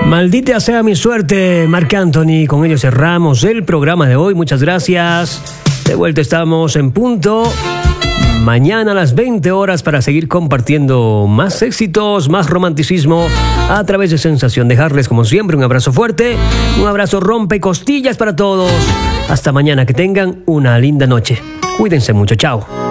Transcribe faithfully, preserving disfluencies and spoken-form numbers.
Maldita sea mi suerte, Marc Anthony. Con ello cerramos el programa de hoy. Muchas gracias. De vuelta estamos en punto mañana a las veinte horas para seguir compartiendo más éxitos, más romanticismo a través de Sensación. Dejarles como siempre un abrazo fuerte, un abrazo rompe costillas para todos. Hasta mañana, que tengan una linda noche. Cuídense mucho, chao.